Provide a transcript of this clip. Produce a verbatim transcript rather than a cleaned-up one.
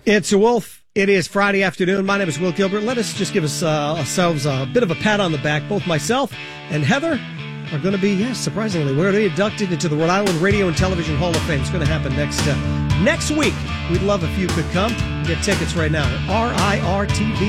It's a Wolf. It is Friday afternoon. My name is Will Gilbert. Let us just give us uh, ourselves a bit of a pat on the back. Both myself and Heather are going to be, yes, surprisingly, we're going to be inducted into the Rhode Island Radio and Television Hall of Fame. It's going to happen next uh, next week. We'd love if you could come. Get tickets right now at R I R T V